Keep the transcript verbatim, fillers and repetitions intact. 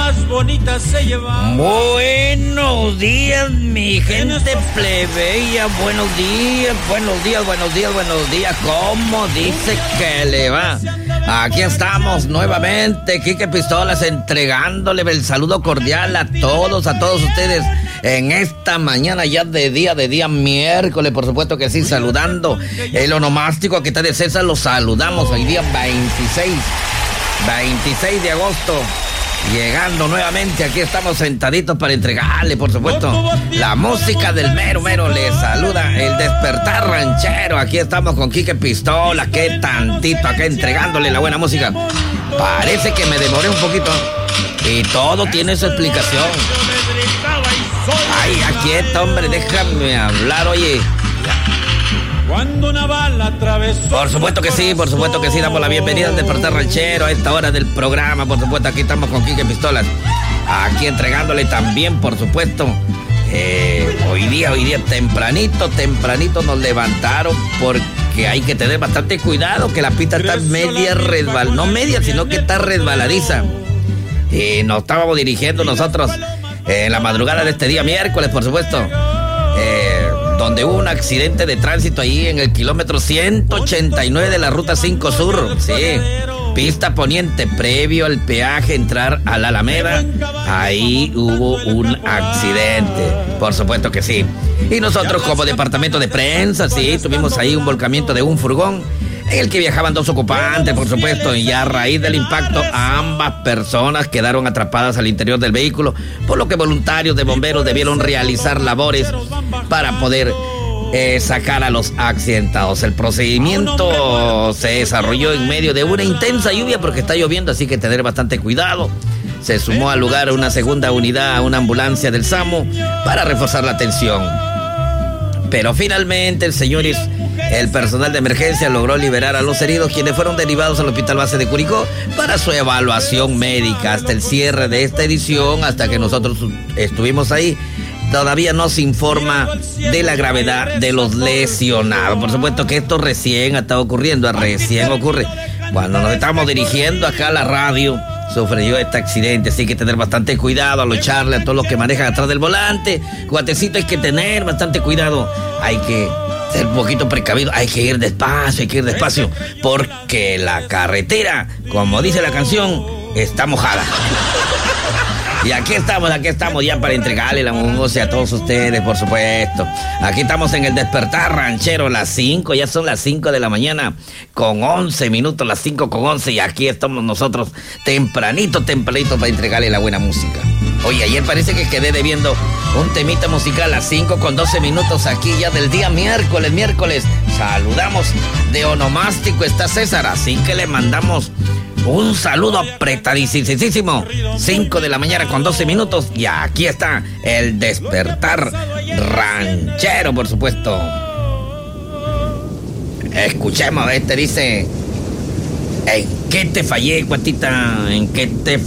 más bonita se lleva. Buenos días, mi gente plebeya. Buenos días, buenos días, buenos días, buenos días. ¿Cómo dice que le va? Aquí estamos nuevamente, Quique Pistolas, entregándole el saludo cordial a todos, a todos ustedes en esta mañana ya de día, de día miércoles, por supuesto que sí, saludando el onomástico, aquí está de César, los saludamos hoy día veintiséis de agosto. Llegando nuevamente, aquí estamos sentaditos para entregarle, por supuesto, la música del mero mero. Le saluda el despertar ranchero. Aquí estamos con Quique Pistola, que tantito acá entregándole la buena música. Parece que me demoré un poquito y todo tiene su explicación. Ay, aquí está, hombre, déjame hablar, oye. Cuando una bala atravesó. Por supuesto que sí, por supuesto que sí, damos la bienvenida al Despertar Ranchero a esta hora del programa. Por supuesto, aquí estamos con Quique Pistolas, aquí entregándole también, por supuesto, eh, hoy día, hoy día tempranito, tempranito nos levantaron porque hay que tener bastante cuidado, que la pista está media resbalada, no media, sino que está resbaladiza. Y nos estábamos dirigiendo nosotros eh, en la madrugada de este día miércoles, por supuesto, eh, donde hubo un accidente de tránsito ahí en el kilómetro ciento ochenta y nueve de la ruta cinco Sur, sí, pista poniente, previo al peaje, entrar a la Alameda, ahí hubo un accidente, por supuesto que sí. Y nosotros como departamento de prensa, sí, tuvimos ahí un volcamiento de un furgón en el que viajaban dos ocupantes, por supuesto, y a raíz del impacto ambas personas quedaron atrapadas al interior del vehículo, por lo que voluntarios de bomberos debieron realizar labores para poder eh, sacar a los accidentados. El procedimiento se desarrolló en medio de una intensa lluvia porque está lloviendo, así que tener bastante cuidado. Se sumó al lugar una segunda unidad, una ambulancia del SAMU, para reforzar la atención. Pero finalmente, el señores, el personal de emergencia logró liberar a los heridos, quienes fueron derivados al Hospital Base de Curicó para su evaluación médica. Hasta el cierre de esta edición, hasta que nosotros estuvimos ahí, todavía no se informa de la gravedad de los lesionados. Por supuesto que esto recién está ocurriendo, recién ocurre. Cuando nos estamos dirigiendo acá a la radio, sufrió este accidente, así que tener bastante cuidado al echarle a todos los que manejan atrás del volante. Guatecito, hay que tener bastante cuidado, hay que ser un poquito precavido, hay que ir despacio, hay que ir despacio, porque la carretera, como dice la canción, está mojada. Y aquí estamos, aquí estamos ya para entregarle la música a todos ustedes, por supuesto. Aquí estamos en el Despertar Ranchero, las cinco, ya son las cinco de la mañana con once minutos, las cinco con once, y aquí estamos nosotros tempranito, tempranito para entregarle la buena música. Oye, ayer parece que quedé debiendo un temita musical a las cinco con doce minutos aquí ya del día miércoles, miércoles. Saludamos de onomástico, está César, así que le mandamos un saludo apretadísimo. cinco de la mañana con doce minutos. Y aquí está el Despertar Ranchero, por supuesto. Escuchemos, este dice: ¿en qué te fallé, cuatita? ¿En qué te